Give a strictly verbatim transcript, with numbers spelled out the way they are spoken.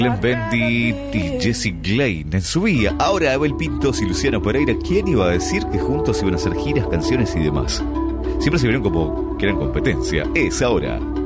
Glenn Bendit y Jessie Glane en su vida. Ahora Abel Pintos y Luciano Pereira. ¿Quién iba a decir que juntos iban a hacer giras, canciones y demás? Siempre se vieron como que eran competencia. Es ahora.